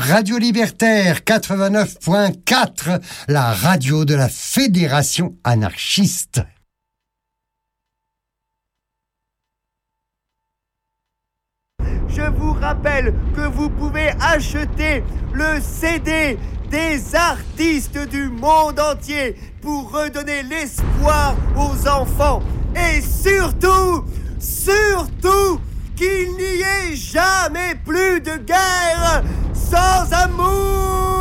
Radio Libertaire 89.4, la radio de la Fédération anarchiste. Je vous rappelle que vous pouvez acheter le CD des artistes du monde entier pour redonner l'espoir aux enfants. Et surtout, qu'il n'y ait jamais plus de guerre sans amour.